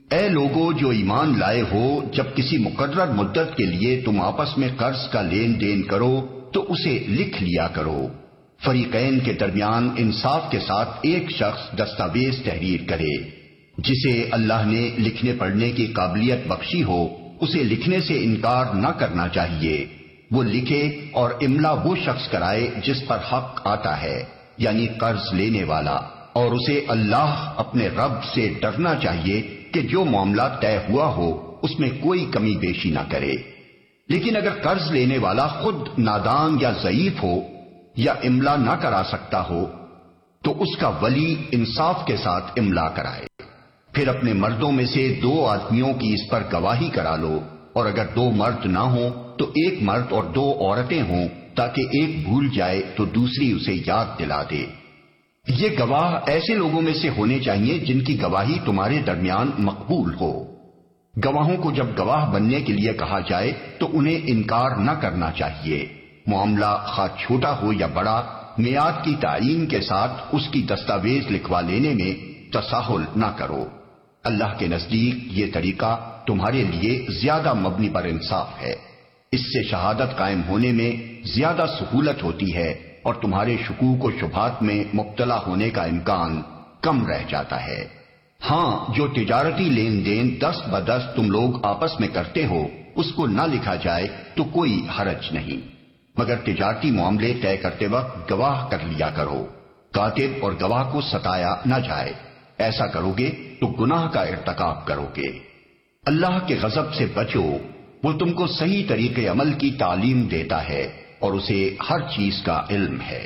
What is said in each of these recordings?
اے لوگو جو ایمان لائے ہو، جب کسی مقرر مدت کے لیے تم آپس میں قرض کا لین دین کرو تو اسے لکھ لیا کرو۔ فریقین کے درمیان انصاف کے ساتھ ایک شخص دستاویز تحریر کرے۔ جسے اللہ نے لکھنے پڑھنے کی قابلیت بخشی ہو اسے لکھنے سے انکار نہ کرنا چاہیے۔ وہ لکھے اور املا وہ شخص کرائے جس پر حق آتا ہے، یعنی قرض لینے والا، اور اسے اللہ اپنے رب سے ڈرنا چاہیے کہ جو معاملہ طے ہوا ہو اس میں کوئی کمی بیشی نہ کرے۔ لیکن اگر قرض لینے والا خود نادان یا ضعیف ہو یا املا نہ کرا سکتا ہو تو اس کا ولی انصاف کے ساتھ املا کرائے۔ پھر اپنے مردوں میں سے 2 آدمیوں کی اس پر گواہی کرا لو، اور اگر 2 مرد نہ ہوں تو 1 مرد اور 2 عورتیں ہوں، تاکہ ایک بھول جائے تو دوسری اسے یاد دلا دے۔ یہ گواہ ایسے لوگوں میں سے ہونے چاہیے جن کی گواہی تمہارے درمیان مقبول ہو۔ گواہوں کو جب گواہ بننے کے لیے کہا جائے تو انہیں انکار نہ کرنا چاہیے۔ معاملہ خواہ چھوٹا ہو یا بڑا، میعاد کی تعیین کے ساتھ اس کی دستاویز لکھوا لینے میں تساہل نہ کرو۔ اللہ کے نزدیک یہ طریقہ تمہارے لیے زیادہ مبنی پر انصاف ہے۔ اس سے شہادت قائم ہونے میں زیادہ سہولت ہوتی ہے اور تمہارے شکوک و شبہات میں مبتلا ہونے کا امکان کم رہ جاتا ہے۔ ہاں، جو تجارتی لین دین 10 بدس تم لوگ آپس میں کرتے ہو اس کو نہ لکھا جائے تو کوئی حرج نہیں، مگر تجارتی معاملے طے کرتے وقت گواہ کر لیا کرو۔ کاتب اور گواہ کو ستایا نہ جائے، ایسا کرو گے تو گناہ کا ارتکاب کرو گے۔ اللہ کے غضب سے بچو، وہ تم کو صحیح طریقے عمل کی تعلیم دیتا ہے اور اسے ہر چیز کا علم ہے۔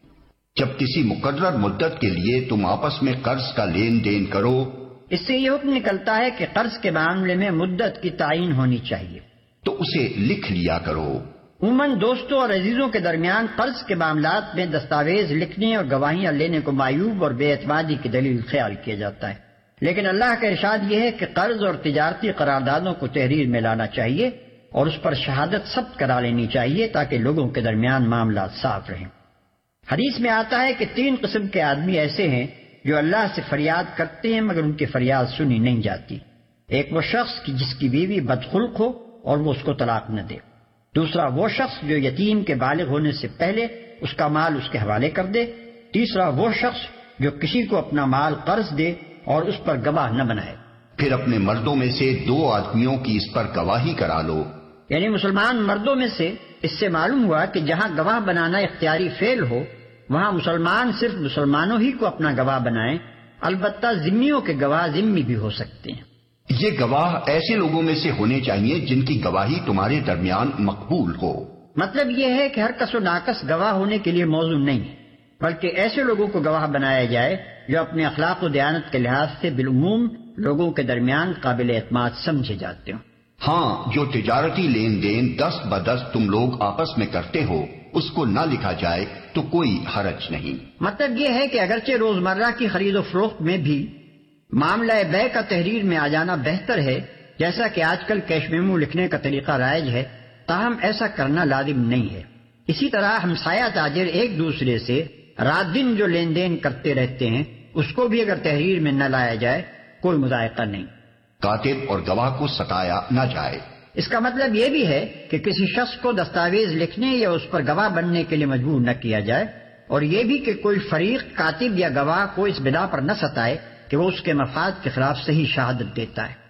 جب کسی مقرر مدت کے لیے تم آپس میں قرض کا لین دین کرو، اس سے یہ حکم نکلتا ہے کہ قرض کے معاملے میں مدت کی تعین ہونی چاہیے، تو اسے لکھ لیا کرو۔ عموماً دوستوں اور عزیزوں کے درمیان قرض کے معاملات میں دستاویز لکھنے اور گواہیاں لینے کو معیوب اور بے اعتمادی کی دلیل خیال کیا جاتا ہے، لیکن اللہ کا ارشاد یہ ہے کہ قرض اور تجارتی قراردادوں کو تحریر میں لانا چاہیے اور اس پر شہادت ثبت کرا لینی چاہیے تاکہ لوگوں کے درمیان معاملات صاف رہیں۔ حدیث میں آتا ہے کہ 3 قسم کے آدمی ایسے ہیں جو اللہ سے فریاد کرتے ہیں مگر ان کی فریاد سنی نہیں جاتی۔ ایک وہ شخص جس کی بیوی بدخلق ہو اور وہ اس کو طلاق نہ دے۔ دوسرا وہ شخص جو یتیم کے بالغ ہونے سے پہلے اس کا مال اس کے حوالے کر دے۔ تیسرا وہ شخص جو کسی کو اپنا مال قرض دے اور اس پر گواہ نہ بنائے۔ پھر اپنے مردوں میں سے 2 آدمیوں کی اس پر گواہی کرا لو۔ یعنی مسلمان مردوں میں سے اس سے معلوم ہوا کہ جہاں گواہ بنانا اختیاری فعل ہو وہاں مسلمان صرف مسلمانوں ہی کو اپنا گواہ بنائیں، البتہ ذمیوں کے گواہ ذمی بھی ہو سکتے ہیں۔ یہ گواہ ایسے لوگوں میں سے ہونے چاہیے جن کی گواہی تمہارے درمیان مقبول ہو۔ مطلب یہ ہے کہ ہر کس و ناقص گواہ ہونے کے لیے موضوع نہیں ہے، بلکہ ایسے لوگوں کو گواہ بنایا جائے جو اپنے اخلاق و دیانت کے لحاظ سے بالعموم لوگوں کے درمیان قابل اعتماد سمجھے جاتے ہوں۔ ہاں، جو تجارتی لین دین 10 بدس تم لوگ آپس میں کرتے ہو اس کو نہ لکھا جائے تو کوئی حرج نہیں۔ مطلب یہ ہے کہ اگرچہ روزمرہ کی خرید و فروخت میں بھی معاملہ بے کا تحریر میں آ جانا بہتر ہے، جیسا کہ آج کل کیش میمو لکھنے کا طریقہ رائج ہے، تاہم ایسا کرنا لازم نہیں ہے۔ اسی طرح ہمسایہ تاجر ایک دوسرے سے رات دن جو لین دین کرتے رہتے ہیں اس کو بھی اگر تحریر میں نہ لایا جائے کوئی مذائقہ نہیں۔ کاتب اور گواہ کو ستایا نہ جائے۔ اس کا مطلب یہ بھی ہے کہ کسی شخص کو دستاویز لکھنے یا اس پر گواہ بننے کے لیے مجبور نہ کیا جائے، اور یہ بھی کہ کوئی فریق کاتب یا گواہ کو اس بنا پر نہ ستائے کہ وہ اس کے مفاد کے خلاف صحیح شہادت دیتا ہے۔